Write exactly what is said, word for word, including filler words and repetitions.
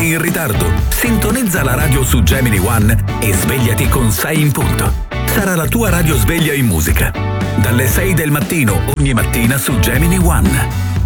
sei in ritardo, sintonizza la radio su Gemini One e svegliati con sei in punto. Sarà la tua radio sveglia in musica. Dalle sei del mattino ogni mattina su Gemini One.